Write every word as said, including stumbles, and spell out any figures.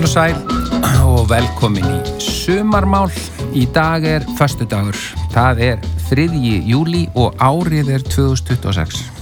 Heil og sæl og velkomin í sumarmál. Í dag er föstudagur. Það er þriðji júlí og árið er tvö þúsund tuttugu og sex.